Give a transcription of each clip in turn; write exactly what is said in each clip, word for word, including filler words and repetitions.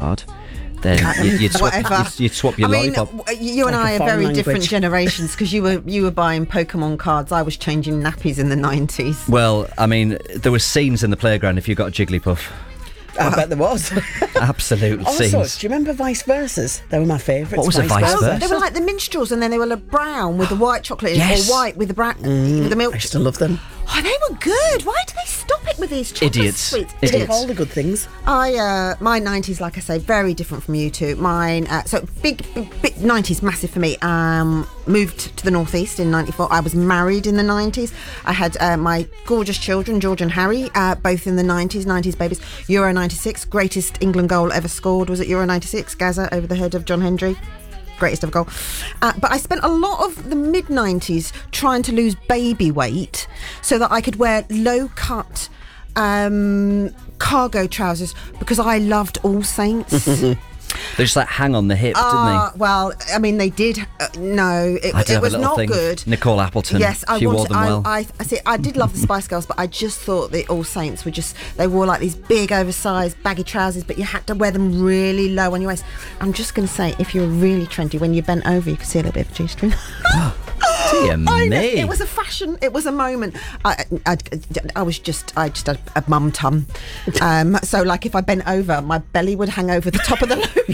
card, then you, you'd, swap, you'd, you'd swap your I mean, lollipop. you and like I are very language. different generations because you were you were buying Pokemon cards. I was changing nappies in the nineties. Well, I mean, there were scenes in the playground if you got a Jigglypuff. I bet there was. Absolute Also, scenes. do you remember Vice Versas? They were my favourites. What was a Vice Versa? They were like the minstrels, and then they were like brown with the white chocolate, Yes. or white with the brown with the milk. I used to love them. Oh, they were good. Why do they stop it with these chocolate Idiots. sweets? Idiots. All the good things. I uh, my nineties, like I say, very different from you two. Mine, uh, so big, big, big nineties, massive for me. Um, moved to the northeast in ninety-four. I was married in the nineties. I had uh, my gorgeous children, George and Harry, uh, both in the nineties. nineties babies. Euro ninety-six, greatest England goal ever scored was at Euro ninety-six. Gaza over the head of John Hendry. Greatest ever goal. Uh, but I spent a lot of the mid nineties trying to lose baby weight so that I could wear low cut um, cargo trousers because I loved All Saints. They just like hang on the hip, Uh, didn't they? well, I mean, they did. Uh, no, it, I did it have was a little not thing. good. Nicole Appleton. Yes, I she wore wanted. them well. I, I, I see. I did love the Spice Girls, but I just thought the All Saints were just. They wore like these big, oversized, baggy trousers, but you had to wear them really low on your waist. I'm just going to say, if you were really trendy, when you bent over, you could see a little bit of a G-string. Dear I know, me. it was a fashion. It was a moment. I, I, I was just, I just had a mum tum. Um, so, like, if I bent over, my belly would hang over the top of the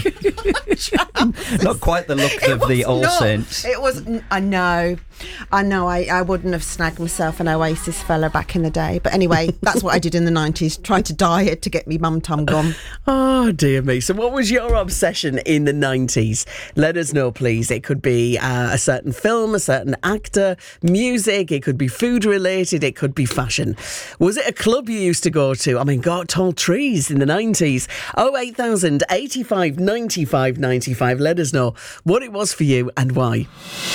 low. Not quite the look It of the was All not. Saints. It was. I know. I know. I, I wouldn't have snagged myself an Oasis fella back in the day. But anyway, that's what I did in the nineties. Tried to diet to get me mum tum gone. Oh, dear me. So what was your obsession in the nineties? Let us know, please. It could be uh, a certain film, a certain actor, music. It could be food related. It could be fashion. Was it a club you used to go to? I mean, got tall trees in the nineties. oh eight thousand, eighty-five, ninety-five, ninety-five. Let us know what it was for you and why.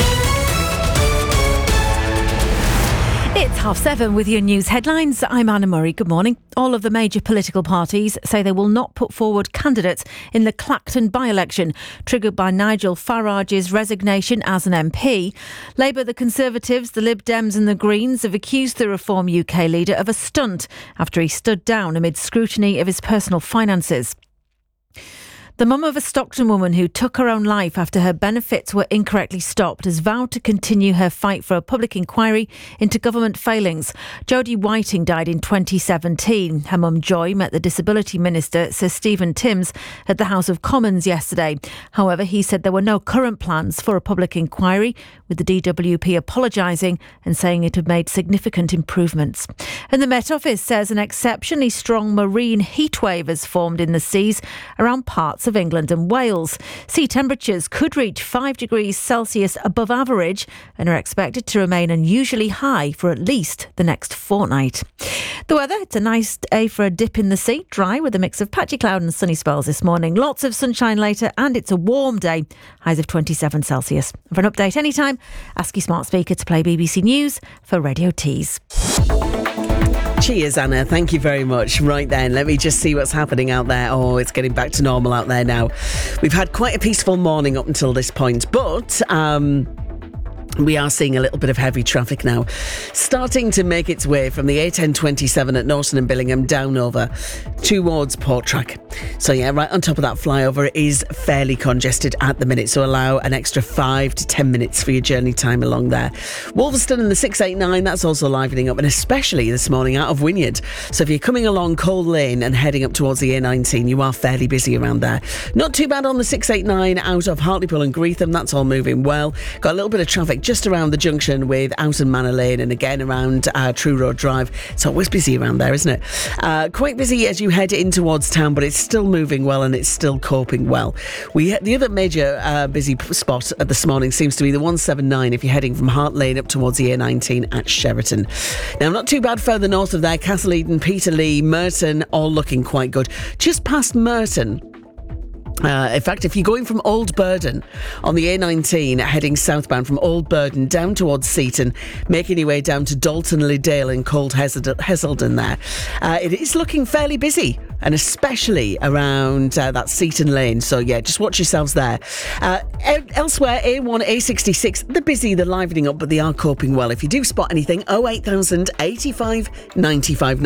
It's half seven with your news headlines. I'm Anna Murray. Good morning. All of the major political parties say they will not put forward candidates in the Clacton by-election, triggered by Nigel Farage's resignation as an M P. Labour, the Conservatives, the Lib Dems and the Greens have accused the Reform U K leader of a stunt after he stood down amid scrutiny of his personal finances. The mum of a Stockton woman who took her own life after her benefits were incorrectly stopped has vowed to continue her fight for a public inquiry into government failings. Jodie Whiting died in twenty seventeen. Her mum Joy met the Disability Minister, Sir Stephen Timms, at the House of Commons yesterday. However, he said there were no current plans for a public inquiry, with the D W P apologising and saying it had made significant improvements. And the Met Office says an exceptionally strong marine heatwave has formed in the seas around parts of England and Wales. Sea temperatures could reach five degrees Celsius above average and are expected to remain unusually high for at least the next fortnight. The weather, it's a nice day for a dip in the sea, dry with a mix of patchy cloud and sunny spells this morning. Lots of sunshine later, and it's a warm day, highs of twenty-seven Celsius. For an update anytime, ask your smart speaker to play B B C News for Radio Tees. Cheers, Anna. Thank you very much. Right then, let me just see what's happening out there. Oh, it's getting back to normal out there now. We've had quite a peaceful morning up until this point, but um, we are seeing a little bit of heavy traffic now, starting to make its way from the A ten twenty-seven at Norton and Billingham down over towards Porttrack. So yeah, right on top of that flyover, it is fairly congested at the minute, so allow an extra five to ten minutes for your journey time along there. Wolverston and the six eighty-nine, that's also livening up, and especially this morning out of Wynyard. So if you're coming along Cole Lane and heading up towards the A nineteen, you are fairly busy around there. Not too bad on the six eighty-nine out of Hartlepool and Greetham, that's all moving well. Got a little bit of traffic just around the junction with Outen Manor Lane and again around uh, True Road Drive. It's always busy around there, isn't it? Uh, quite busy as you head in towards town, but it's still moving well and it's still coping well. We The other major uh, busy spot at this morning seems to be the one seventy-nine if you're heading from Hart Lane up towards the A nineteen at Sheraton. Now, not too bad further north of there, Castle Eden, Peterlee, Merton, all looking quite good. Just past Merton, Uh, in fact, if you're going from Old Burden on the A nineteen, heading southbound from Old Burden down towards Seaton, making your way down to Dalton, Liddale and Cold Heselden there, uh, it is looking fairly busy, and especially around uh, that Seaton lane. So yeah, just watch yourselves there. Uh, elsewhere, A one, A sixty-six, they're busy, they're livening up, but they are coping well. If you do spot anything, oh eight thousand, eighty-five, ninety-five